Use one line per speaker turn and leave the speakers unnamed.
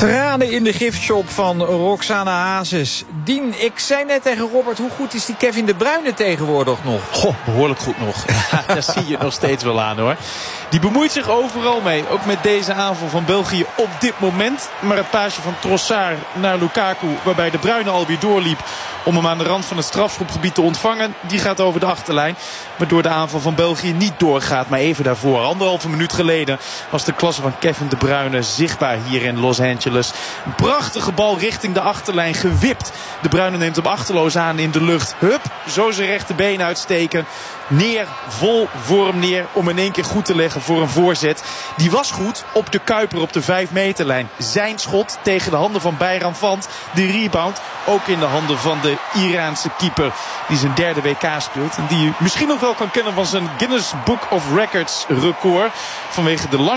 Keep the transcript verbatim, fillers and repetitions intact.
Tranen in de giftshop van Roxana Hazes. Dien, ik zei net tegen Robert, hoe goed is die Kevin De Bruyne tegenwoordig nog?
Goh, behoorlijk goed nog. Ja, daar zie je het nog steeds wel aan, hoor. Die bemoeit zich overal mee. Ook met deze aanval van België op dit moment. Maar het paasje van Trossard naar Lukaku, waarbij De Bruyne alweer doorliep om hem aan de rand van het strafschopgebied te ontvangen, die gaat over de achterlijn. Waardoor de aanval van België niet doorgaat. Maar even daarvoor, anderhalve minuut geleden, was de klasse van Kevin De Bruyne zichtbaar hier in Los Angeles. Een prachtige bal richting de achterlijn, gewipt. De Bruyne neemt hem achterloos aan in de lucht. Hup, zo zijn rechterbeen uitsteken. Neer, vol voor hem neer, om in één keer goed te leggen voor een voorzet. Die was goed op de Kuiper op de vijf meterlijn. Zijn schot tegen de handen van Bayram Vand. De rebound ook in de handen van de Iraanse keeper, die zijn derde W K speelt. En die u misschien nog wel kan kennen van zijn Guinness Book of Records record. Vanwege de lange